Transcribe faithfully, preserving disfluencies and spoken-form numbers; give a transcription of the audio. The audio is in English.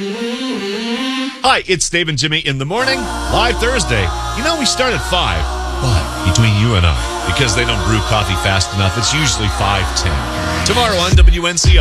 Hi, it's Dave and Jimmy in the morning, live Thursday. You know, we start at five, but between you and I, because they don't brew coffee fast enough, it's usually five ten. Tomorrow on W N C I.